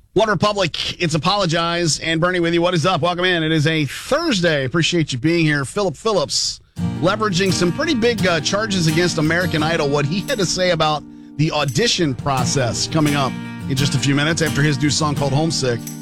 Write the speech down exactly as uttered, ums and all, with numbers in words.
One Republic, it's Apologize, and Bernie with you. What is up? Welcome in. It is a Thursday. Appreciate you being here. Philip Phillips, leveraging some pretty big uh, charges against American Idol. What he had to say about the audition process coming up in just a few minutes after his new song called Homesick.